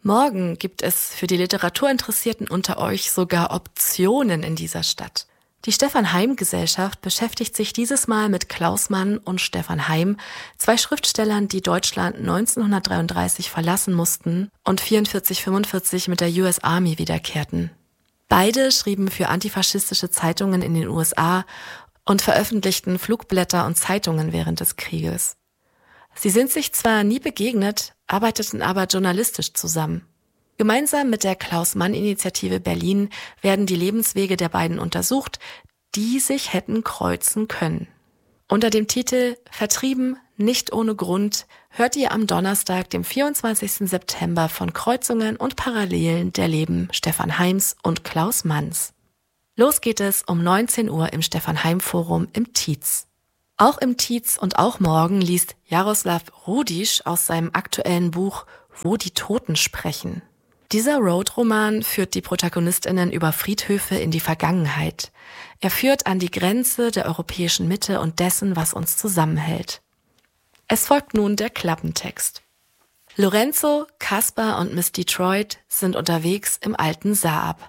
Morgen gibt es für die Literaturinteressierten unter euch sogar Optionen in dieser Stadt. Die Stefan-Heym-Gesellschaft beschäftigt sich dieses Mal mit Klaus Mann und Stefan Heym, zwei Schriftstellern, die Deutschland 1933 verlassen mussten und 1944-45 mit der US Army wiederkehrten. Beide schrieben für antifaschistische Zeitungen in den USA und veröffentlichten Flugblätter und Zeitungen während des Krieges. Sie sind sich zwar nie begegnet, arbeiteten aber journalistisch zusammen. Gemeinsam mit der Klaus-Mann-Initiative Berlin werden die Lebenswege der beiden untersucht, die sich hätten kreuzen können. Unter dem Titel »Vertrieben, nicht ohne Grund« hört ihr am Donnerstag, dem 24. September, von Kreuzungen und Parallelen der Leben Stefan Heims und Klaus Manns. Los geht es um 19 Uhr im Stefan-Heym-Forum im Tietz. Auch im Tietz und auch morgen liest Jaroslav Rudisch aus seinem aktuellen Buch »Wo die Toten sprechen«. Dieser Road-Roman führt die ProtagonistInnen über Friedhöfe in die Vergangenheit. Er führt an die Grenze der europäischen Mitte und dessen, was uns zusammenhält. Es folgt nun der Klappentext. Lorenzo, Kaspar und Miss Detroit sind unterwegs im alten Saab.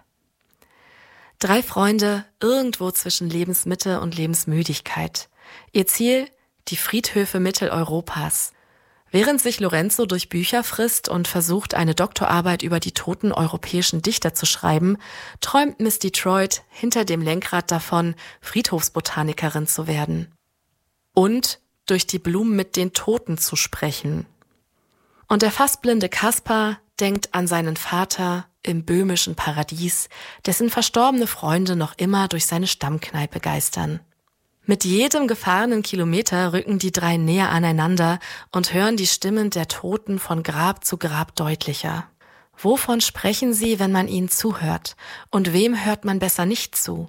3 Freunde irgendwo zwischen Lebensmitte und Lebensmüdigkeit. Ihr Ziel? Die Friedhöfe Mitteleuropas. Während sich Lorenzo durch Bücher frisst und versucht, eine Doktorarbeit über die toten europäischen Dichter zu schreiben, träumt Miss Detroit hinter dem Lenkrad davon, Friedhofsbotanikerin zu werden. Und durch die Blumen mit den Toten zu sprechen. Und der fast blinde Kaspar denkt an seinen Vater im böhmischen Paradies, dessen verstorbene Freunde noch immer durch seine Stammkneipe geistern. Mit jedem gefahrenen Kilometer rücken die 3 näher aneinander und hören die Stimmen der Toten von Grab zu Grab deutlicher. Wovon sprechen sie, wenn man ihnen zuhört? Und wem hört man besser nicht zu?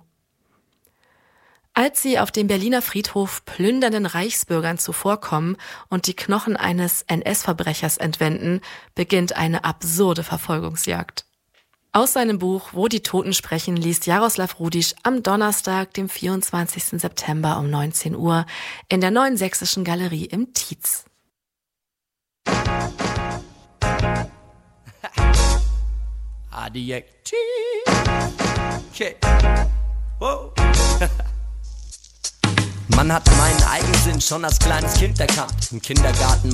Als sie auf dem Berliner Friedhof plündernden Reichsbürgern zuvorkommen und die Knochen eines NS-Verbrechers entwenden, beginnt eine absurde Verfolgungsjagd. Aus seinem Buch »Wo die Toten sprechen« liest Jaroslav Rudisch am Donnerstag, dem 24. September um 19 Uhr in der Neuen Sächsischen Galerie im Tietz. Man hat meinen Eigensinn schon als kleines Kind erkannt. Im Kindergarten